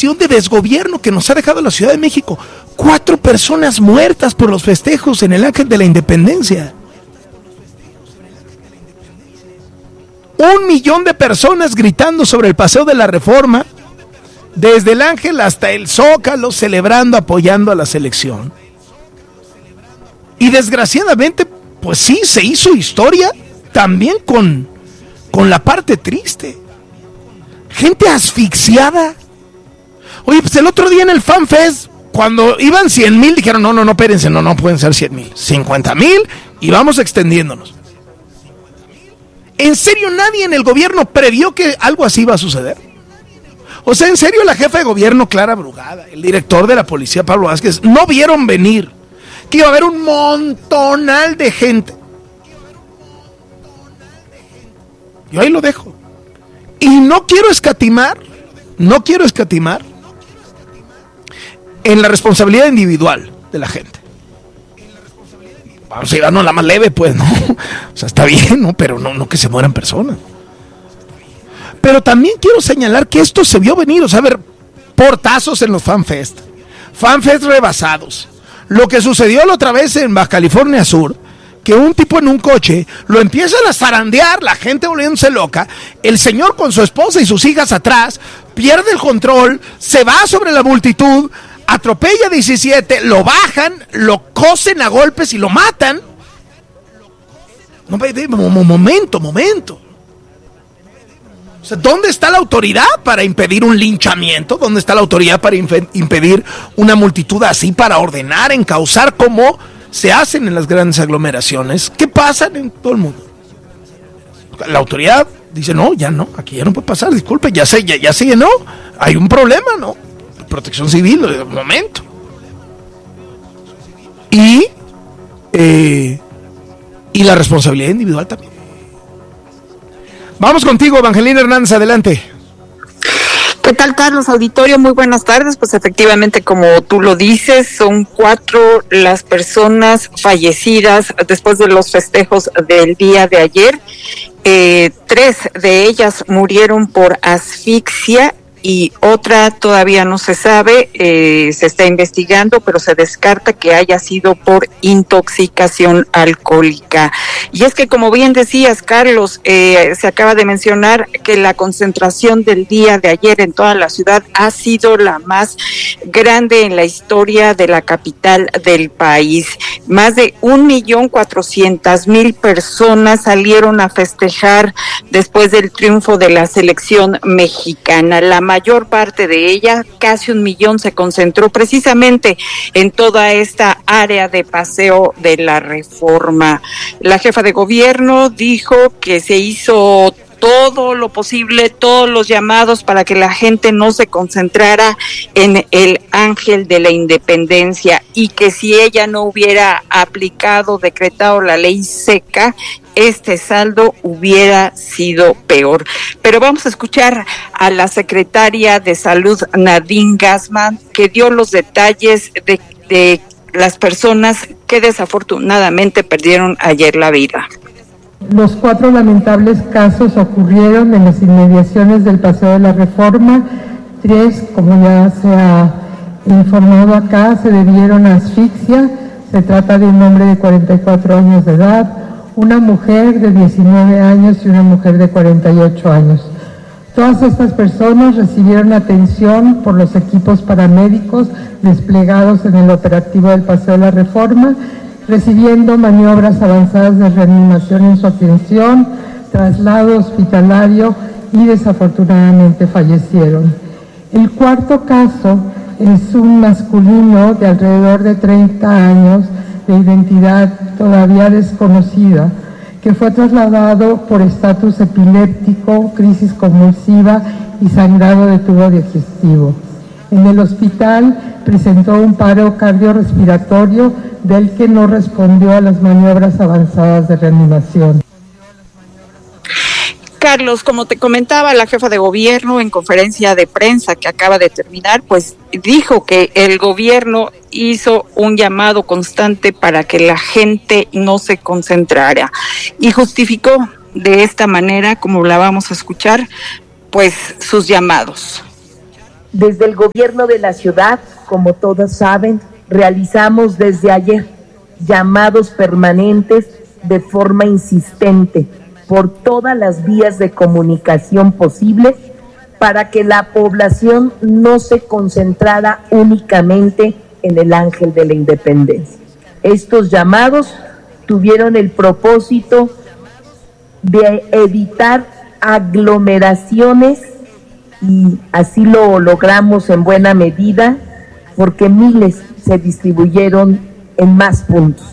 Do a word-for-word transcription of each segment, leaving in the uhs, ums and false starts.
situación de desgobierno que nos ha dejado la Ciudad de México. Cuatro personas muertas por los festejos en el Ángel de la Independencia. Un millón de personas gritando sobre el Paseo de la Reforma, desde el Ángel hasta el Zócalo, celebrando, apoyando a la selección. Y desgraciadamente, pues sí, se hizo historia también con, con la parte triste. Gente asfixiada. Oye, pues el otro día en el Fan Fest, cuando iban cien mil, dijeron, no, no, no, espérense, no, no pueden ser cien mil, cincuenta mil, y vamos extendiéndonos. ¿En serio nadie en el gobierno previó que algo así iba a suceder? O sea, ¿en serio la jefa de gobierno, Clara Brugada, el director de la policía, Pablo Vázquez, no vieron venir que iba a haber un montonal de gente? Yo ahí lo dejo. Y no quiero escatimar, no quiero escatimar en la responsabilidad individual de la gente. Vamos a llevarnos la más leve, pues, ¿no? O sea, está bien, ¿no? Pero no, no que se mueran personas. Pero también quiero señalar que esto se vio venir, o sea, a ver, portazos en los FanFest, FanFest rebasados. Lo que sucedió la otra vez en Baja California Sur, que un tipo en un coche lo empiezan a zarandear, la gente volviéndose loca, el señor con su esposa y sus hijas atrás, pierde el control, se va sobre la multitud, atropella a diecisiete, lo bajan, lo cosen a golpes y lo matan. No, momento, momento. O sea, ¿dónde está la autoridad para impedir un linchamiento? ¿Dónde está la autoridad para imp- impedir una multitud así, para ordenar, encauzar como se hacen en las grandes aglomeraciones? ¿Qué pasa en todo el mundo? La autoridad dice, no, ya no, aquí ya no puede pasar, disculpe, ya se, ya, ya se llenó, hay un problema, ¿no? Protección Civil, de momento. Y, eh, y la responsabilidad individual también. Vamos contigo, Evangelina Hernández, adelante. ¿Qué tal, Carlos? Auditorio, muy buenas tardes. Pues efectivamente, como tú lo dices, son cuatro las personas fallecidas después de los festejos del día de ayer. Eh, tres de ellas murieron por asfixia y otra todavía no se sabe, eh, se está investigando, pero se descarta que haya sido por intoxicación alcohólica. Y es que, como bien decías, Carlos, eh, se acaba de mencionar que la concentración del día de ayer en toda la ciudad ha sido la más grande en la historia de la capital del país. Más de un millón cuatrocientas mil personas salieron a festejar después del triunfo de la selección mexicana. La mayor parte de ella, casi un millón, se concentró precisamente en toda esta área de Paseo de la Reforma. La jefa de gobierno dijo que se hizo todo lo posible, todos los llamados para que la gente no se concentrara en el Ángel de la Independencia y que si ella no hubiera aplicado, decretado la ley seca, este saldo hubiera sido peor. Pero vamos a escuchar a la secretaria de Salud, Nadine Gassman, que dio los detalles de, de las personas que desafortunadamente perdieron ayer la vida. Los cuatro lamentables casos ocurrieron en las inmediaciones del Paseo de la Reforma. Tres, como ya se ha informado acá, se debieron a asfixia. Se trata de un hombre de cuarenta y cuatro años de edad, una mujer de diecinueve años y una mujer de cuarenta y ocho años. Todas estas personas recibieron atención por los equipos paramédicos desplegados en el operativo del Paseo de la Reforma, recibiendo maniobras avanzadas de reanimación en su atención, traslado hospitalario y desafortunadamente fallecieron. El cuarto caso es un masculino de alrededor de treinta años, de identidad todavía desconocida, que fue trasladado por estatus epiléptico, crisis convulsiva y sangrado de tubo digestivo. En el hospital presentó un paro cardiorrespiratorio del que no respondió a las maniobras avanzadas de reanimación. Carlos, como te comentaba, la jefa de gobierno en conferencia de prensa que acaba de terminar, pues dijo que el gobierno hizo un llamado constante para que la gente no se concentrara y justificó de esta manera, como la vamos a escuchar, pues sus llamados. Desde el gobierno de la ciudad, como todos saben, realizamos desde ayer llamados permanentes de forma insistente por todas las vías de comunicación posibles para que la población no se concentrara únicamente en el Ángel de la Independencia. Estos llamados tuvieron el propósito de evitar aglomeraciones y así lo logramos en buena medida porque miles se distribuyeron en más puntos.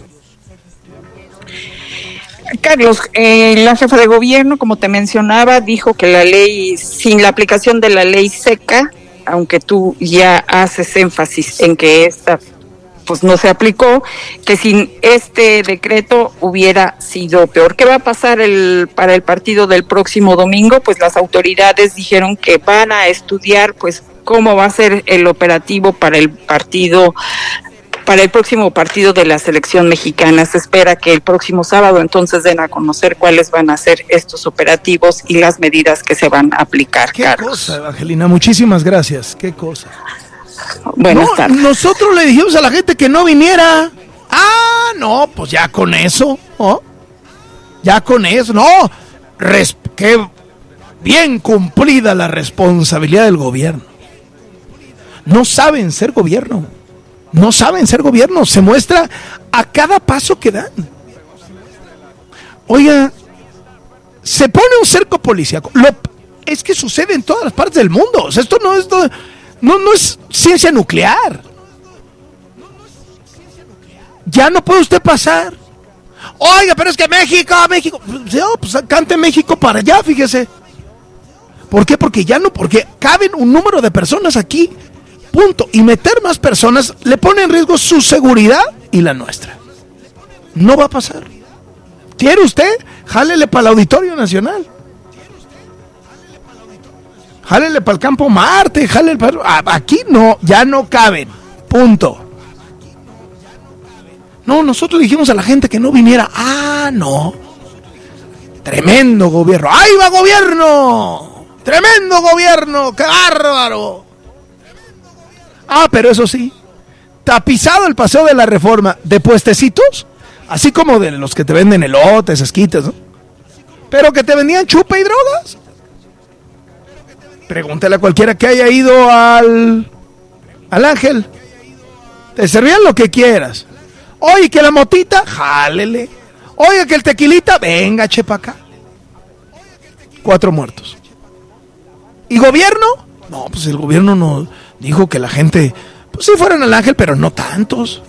Carlos, eh, la jefa de gobierno, como te mencionaba, dijo que la ley, sin la aplicación de la ley seca, aunque tú ya haces énfasis en que esta pues no se aplicó, que sin este decreto hubiera sido peor. ¿Qué va a pasar el, para el partido del próximo domingo? Pues las autoridades dijeron que van a estudiar pues cómo va a ser el operativo para el partido para el próximo partido de la selección mexicana. Se espera que el próximo sábado entonces den a conocer cuáles van a ser estos operativos y las medidas que se van a aplicar. Qué Carlos. cosa, Evangelina, muchísimas gracias. Qué cosa. Buenas no, tardes. Nosotros le dijimos a la gente que no viniera. Ah, no, pues ya con eso, ¿no? Ya con eso, no. Res- qué bien cumplida la responsabilidad del gobierno. No saben ser gobierno. No saben ser gobierno. Se muestra a cada paso que dan. Oiga, se pone un cerco policíaco. Lo, es que sucede en todas las partes del mundo. O sea, esto no es... No, No, no es ciencia nuclear. Ya no puede usted pasar. Oiga, pero es que México, México. No, pues cante México para allá, fíjese. ¿Por qué? Porque ya no, porque caben un número de personas aquí. Punto. Y meter más personas le pone en riesgo su seguridad y la nuestra. No va a pasar. ¿Quiere usted? Jálele para el Auditorio Nacional. Jálele para el Campo Marte, jálele para... Aquí no, ya no caben, punto. No, nosotros dijimos a la gente que no viniera. Ah, no. Tremendo gobierno. ¡Ahí va gobierno! ¡Tremendo gobierno! ¡Qué bárbaro! Ah, pero eso sí, tapizado el Paseo de la Reforma de puestecitos, así como de los que te venden elotes, esquites, ¿no? Pero que te vendían chupa y drogas. Pregúntale a cualquiera que haya ido al al Ángel. Te servían lo que quieras. Oye, que la motita, jálele. Oye, que el tequilita, venga, chepa acá. Cuatro muertos. ¿Y gobierno? No, pues el gobierno no dijo que la gente, pues sí fueran al Ángel, pero no tantos.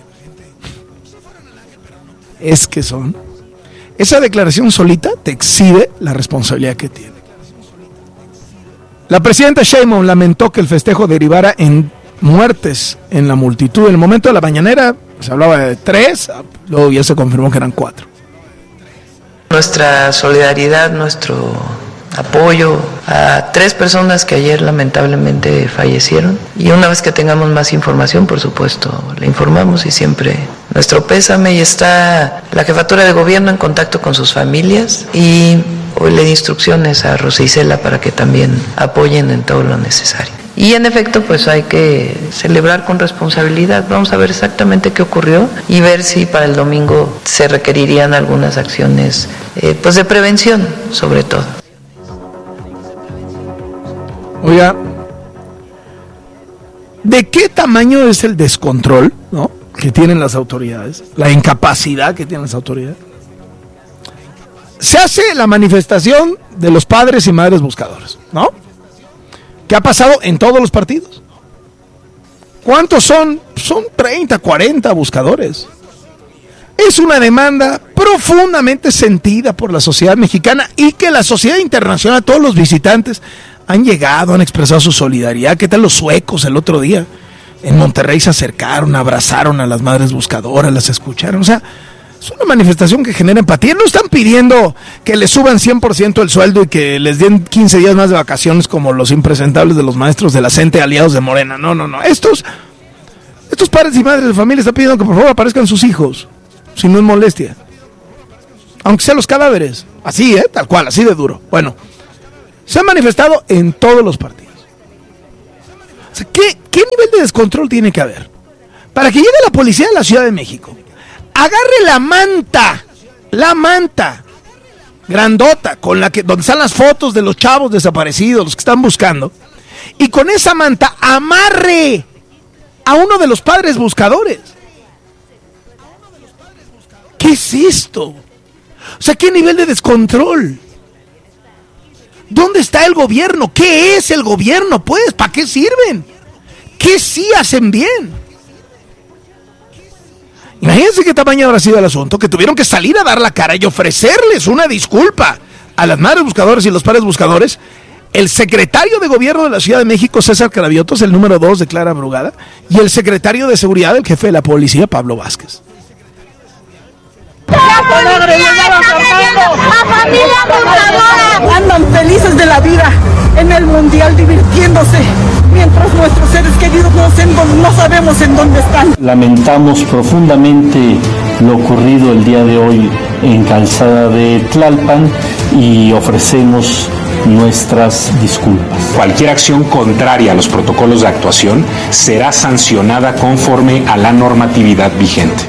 Es que son. Esa declaración solita te exhibe la responsabilidad que tiene. La presidenta Sheinbaum lamentó que el festejo derivara en muertes en la multitud. En el momento de la mañanera se hablaba de tres, luego ya se confirmó que eran cuatro. Nuestra solidaridad, nuestro apoyo a tres personas que ayer lamentablemente fallecieron, y una vez que tengamos más información, por supuesto, le informamos, y siempre nuestro pésame, y está la jefatura de gobierno en contacto con sus familias, y hoy le di instrucciones a Rosa Isela para que también apoyen en todo lo necesario. Y en efecto, pues hay que celebrar con responsabilidad. Vamos a ver exactamente qué ocurrió y ver si para el domingo se requerirían algunas acciones eh, pues de prevención, sobre todo. Oiga, ¿de qué tamaño es el descontrol, ¿no?, que tienen las autoridades? La incapacidad que tienen las autoridades. Se hace la manifestación de los padres y madres buscadores, ¿no?, que ha pasado en todos los partidos. ¿Cuántos son? Son treinta, cuarenta buscadores. Es una demanda profundamente sentida por la sociedad mexicana y que la sociedad internacional, todos los visitantes han llegado, han expresado su solidaridad. ¿Qué tal los suecos el otro día? En Monterrey se acercaron, abrazaron a las madres buscadoras, las escucharon. O sea, es una manifestación que genera empatía. No están pidiendo que les suban cien por ciento el sueldo y que les den quince días más de vacaciones como los impresentables de los maestros de la CENTE aliados de Morena. No, no, no. Estos, estos padres y madres de familia están pidiendo que por favor aparezcan sus hijos, si no es molestia. Aunque sean los cadáveres. Así, ¿eh? Tal cual, así de duro. Bueno, se han manifestado en todos los partidos. O sea, ¿qué, ¿qué nivel de descontrol tiene que haber? Para que llegue la policía de la Ciudad de México, agarre la manta, la manta grandota, con la que, donde están las fotos de los chavos desaparecidos, los que están buscando, y con esa manta amarre a uno de los padres buscadores. ¿Qué es esto? O sea, ¿qué nivel de descontrol? ¿Dónde está el gobierno? ¿Qué es el gobierno? Pues, ¿para qué sirven? ¿Qué sí hacen bien? Imagínense qué tamaño habrá sido el asunto, que tuvieron que salir a dar la cara y ofrecerles una disculpa a las madres buscadores y los padres buscadores. El secretario de gobierno de la Ciudad de México, César Craviotos, el número dos de Clara Brugada, y el secretario de seguridad, el jefe de la policía, Pablo Vázquez. Andan felices de la vida en el mundial divirtiéndose, mientras nuestros seres queridos no, sé, no sabemos en dónde están. Lamentamos profundamente lo ocurrido el día de hoy en Calzada de Tlalpan y ofrecemos nuestras disculpas. Cualquier acción contraria a los protocolos de actuación será sancionada conforme a la normatividad vigente.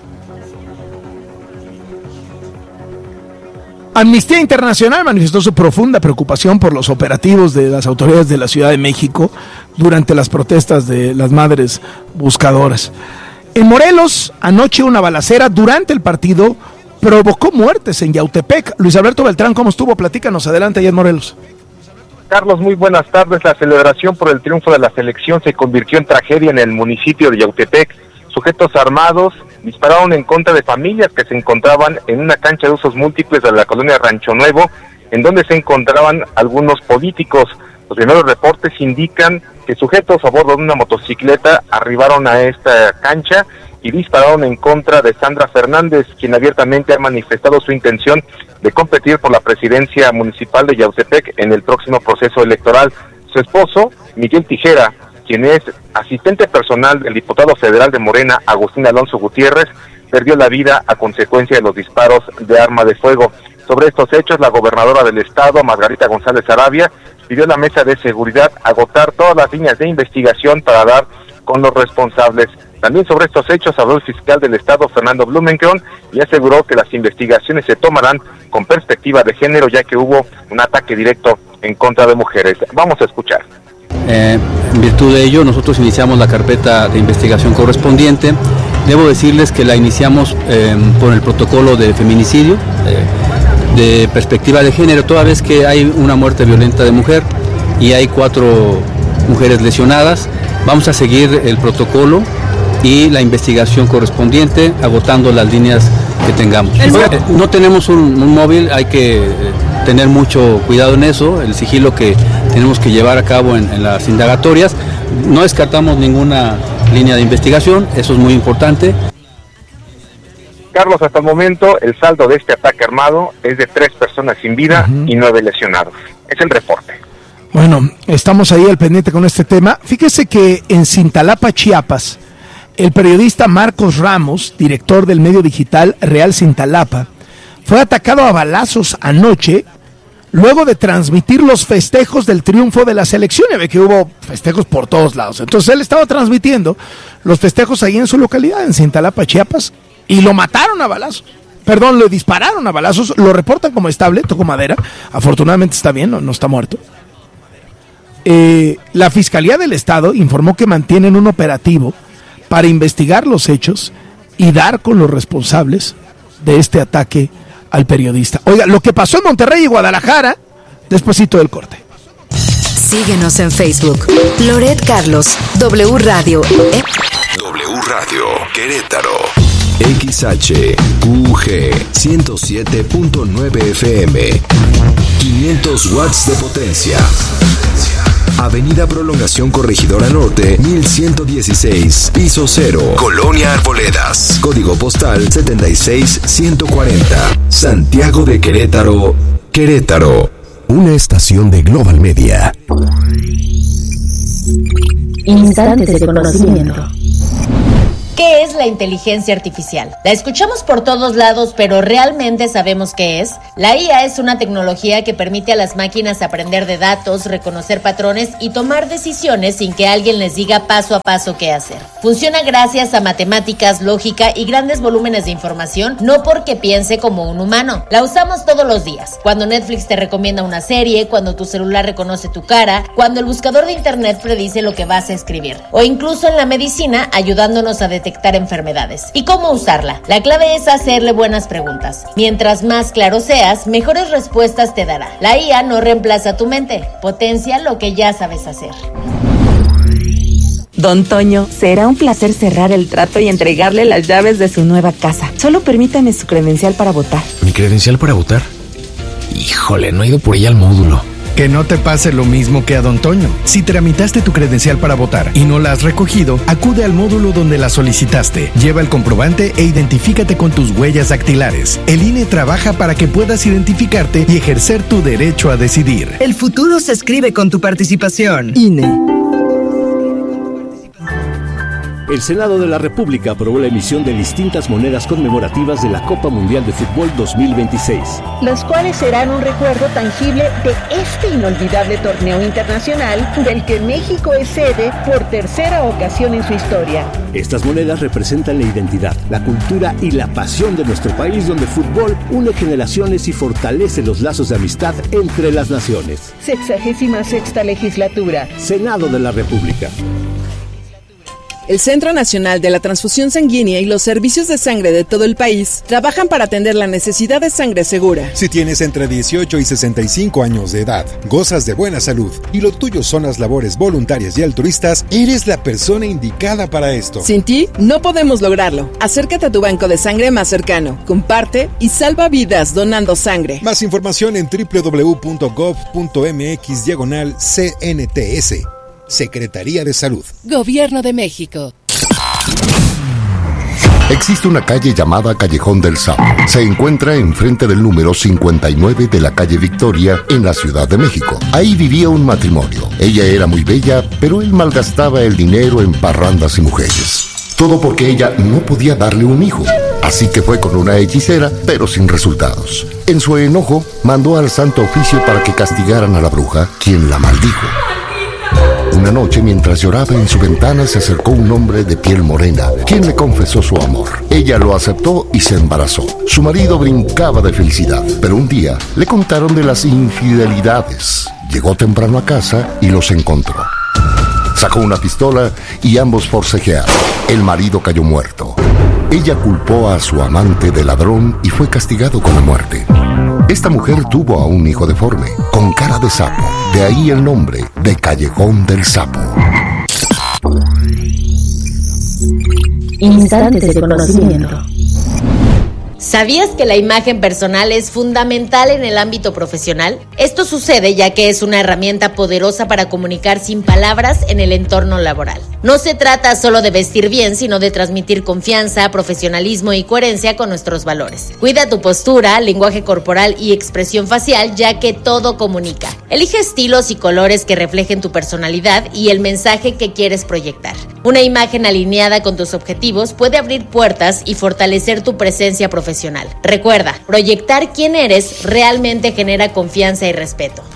Amnistía Internacional manifestó su profunda preocupación por los operativos de las autoridades de la Ciudad de México durante las protestas de las madres buscadoras. En Morelos, anoche una balacera durante el partido provocó muertes en Yautepec. Luis Alberto Beltrán, ¿cómo estuvo? Platícanos, adelante allá en Morelos. Carlos, muy buenas tardes. La celebración por el triunfo de la selección se convirtió en tragedia en el municipio de Yautepec. Sujetos armados dispararon en contra de familias que se encontraban en una cancha de usos múltiples de la colonia Rancho Nuevo, en donde se encontraban algunos políticos. Los primeros reportes indican que sujetos a bordo de una motocicleta arribaron a esta cancha y dispararon en contra de Sandra Fernández, quien abiertamente ha manifestado su intención de competir por la presidencia municipal de Yautepec en el próximo proceso electoral. Su esposo, Miguel Tijera, quien es asistente personal del diputado federal de Morena, Agustín Alonso Gutiérrez, perdió la vida a consecuencia de los disparos de arma de fuego. Sobre estos hechos, la gobernadora del estado, Margarita González Arabia, pidió a la mesa de seguridad agotar todas las líneas de investigación para dar con los responsables. También sobre estos hechos habló el fiscal del estado, Fernando Blumenkron, y aseguró que las investigaciones se tomarán con perspectiva de género, ya que hubo un ataque directo en contra de mujeres. Vamos a escuchar. Eh, en virtud de ello, nosotros iniciamos la carpeta de investigación correspondiente. Debo decirles que la iniciamos eh, por el protocolo de feminicidio, eh, de perspectiva de género, toda vez que hay una muerte violenta de mujer y hay cuatro mujeres lesionadas. Vamos a seguir el protocolo y la investigación correspondiente, agotando las líneas que tengamos. Eh, no tenemos un, un móvil, hay que eh, tener mucho cuidado en eso, el sigilo que tenemos que llevar a cabo en, en las indagatorias. No descartamos ninguna línea de investigación, eso es muy importante. Carlos, hasta el momento el saldo de este ataque armado es de tres personas sin vida uh-huh. y nueve lesionados. Es el reporte. Bueno, estamos ahí al pendiente con este tema. Fíjese que en Cintalapa, Chiapas, el periodista Marcos Ramos, director del medio digital Real Cintalapa, fue atacado a balazos anoche luego de transmitir los festejos del triunfo de la selección. Ya ve que hubo festejos por todos lados. Entonces él estaba transmitiendo los festejos ahí en su localidad, en Cintalapa, Chiapas, y lo mataron a balazos. Perdón, le dispararon a balazos, lo reportan como estable, tocó madera, afortunadamente está bien, no, no está muerto. Eh, la Fiscalía del Estado informó que mantienen un operativo para investigar los hechos y dar con los responsables de este ataque al periodista. Oiga, lo que pasó en Monterrey y Guadalajara, despuesito del corte. Síguenos en Facebook, Loret Carlos, W Radio. Eh. W Radio, Querétaro. X H U G ciento siete punto nueve F M. quinientos watts de potencia. Avenida Prolongación Corregidora Norte, mil ciento dieciséis, piso cero, Colonia Arboledas, código postal setenta y seis ciento cuarenta, Santiago de Querétaro, Querétaro. Una estación de Global Media. Instantes de conocimiento. ¿Qué es la inteligencia artificial? La escuchamos por todos lados, pero ¿realmente sabemos qué es? La I A es una tecnología que permite a las máquinas aprender de datos, reconocer patrones y tomar decisiones sin que alguien les diga paso a paso qué hacer. Funciona gracias a matemáticas, lógica y grandes volúmenes de información, no porque piense como un humano. La usamos todos los días. Cuando Netflix te recomienda una serie, cuando tu celular reconoce tu cara, cuando el buscador de internet predice lo que vas a escribir, o incluso en la medicina ayudándonos a detectar enfermedades. ¿Y cómo usarla? La clave es hacerle buenas preguntas. Mientras más claro seas, mejores respuestas te dará. La I A no reemplaza tu mente, potencia lo que ya sabes hacer. Don Toño, será un placer cerrar el trato y entregarle las llaves de su nueva casa. Solo permítame su credencial para votar. ¿Mi credencial para votar? Híjole, no he ido por ella al módulo. Que no te pase lo mismo que a Don Toño. Si tramitaste tu credencial para votar y no la has recogido, acude al módulo donde la solicitaste. Lleva el comprobante e identifícate con tus huellas dactilares. El I N E trabaja para que puedas identificarte y ejercer tu derecho a decidir. El futuro se escribe con tu participación. I N E. El Senado de la República aprobó la emisión de distintas monedas conmemorativas de la Copa Mundial de Fútbol dos mil veintiséis. Las cuales serán un recuerdo tangible de este inolvidable torneo internacional del que México es sede por tercera ocasión en su historia. Estas monedas representan la identidad, la cultura y la pasión de nuestro país, donde el fútbol une generaciones y fortalece los lazos de amistad entre las naciones. Sexagésima sexta legislatura. Senado de la República. El Centro Nacional de la Transfusión Sanguínea y los servicios de sangre de todo el país trabajan para atender la necesidad de sangre segura. Si tienes entre dieciocho y sesenta y cinco años de edad, gozas de buena salud y lo tuyo son las labores voluntarias y altruistas, eres la persona indicada para esto. Sin ti, no podemos lograrlo. Acércate a tu banco de sangre más cercano, comparte y salva vidas donando sangre. Más información en doble u doble u doble u punto gov punto eme equis diagonal C N T S. Secretaría de Salud. Gobierno de México. Existe una calle llamada Callejón del Sapo. Se encuentra enfrente del número cincuenta y nueve de la calle Victoria, en la Ciudad de México. Ahí vivía un matrimonio. Ella era muy bella, pero él malgastaba el dinero en parrandas y mujeres. Todo porque ella no podía darle un hijo. Así que fue con una hechicera, pero sin resultados. En su enojo, mandó al Santo Oficio para que castigaran a la bruja, quien la maldijo. Una noche, mientras lloraba en su ventana, se acercó un hombre de piel morena, quien le confesó su amor. Ella lo aceptó y se embarazó. Su marido brincaba de felicidad, pero un día le contaron de las infidelidades. Llegó temprano a casa y los encontró. Sacó una pistola y ambos forcejearon. El marido cayó muerto. Ella culpó a su amante de ladrón y fue castigado con la muerte. Esta mujer tuvo a un hijo deforme, con cara de sapo. De ahí el nombre de Callejón del Sapo. Instantes de conocimiento. ¿Sabías que la imagen personal es fundamental en el ámbito profesional? Esto sucede ya que es una herramienta poderosa para comunicar sin palabras en el entorno laboral. No se trata solo de vestir bien, sino de transmitir confianza, profesionalismo y coherencia con nuestros valores. Cuida tu postura, lenguaje corporal y expresión facial, ya que todo comunica. Elige estilos y colores que reflejen tu personalidad y el mensaje que quieres proyectar. Una imagen alineada con tus objetivos puede abrir puertas y fortalecer tu presencia profesional. Recuerda, proyectar quién eres realmente genera confianza y respeto.